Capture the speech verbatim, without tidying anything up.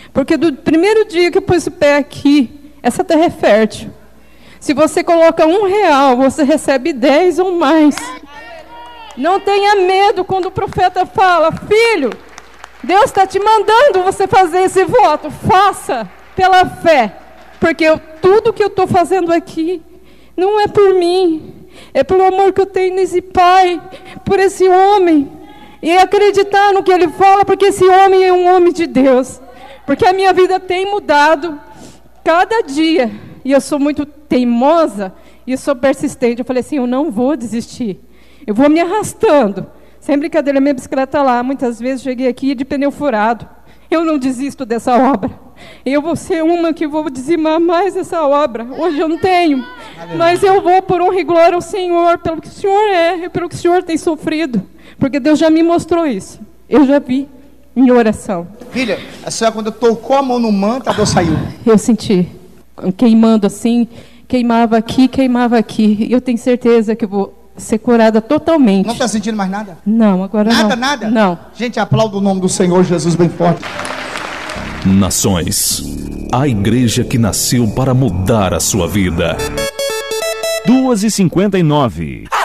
Porque do primeiro dia que eu pus o pé aqui, essa terra é fértil. Se você coloca um real, você recebe dez ou mais. Não tenha medo quando o profeta fala, filho, Deus está te mandando você fazer esse voto. Faça pela fé. Porque eu, tudo que eu estou fazendo aqui não é por mim. É pelo amor que eu tenho nesse pai, por esse homem. E acreditar no que ele fala, porque esse homem é um homem de Deus. Porque a minha vida tem mudado cada dia. E eu sou muito teimosa e sou persistente. Eu falei assim, eu não vou desistir. Eu vou me arrastando. Sem brincadeira, minha bicicleta lá. Muitas vezes cheguei aqui de pneu furado. Eu não desisto dessa obra. Eu vou ser uma que vou dizimar mais essa obra. Hoje eu não tenho. Mas eu vou por honra e glória ao Senhor, pelo que o Senhor é, e pelo que o Senhor tem sofrido. Porque Deus já me mostrou isso. Eu já vi em oração. Filha, a senhora quando tocou a mão no manto, a dor saiu. Eu senti. Queimando assim, queimava aqui, queimava aqui. E eu tenho certeza que eu vou ser curada totalmente. Não está sentindo mais nada? Não, agora nada, não. Nada, nada? Não. Gente, aplauda o nome do Senhor Jesus bem forte. Nações, a igreja que nasceu para mudar a sua vida. duas e cinquenta e nove.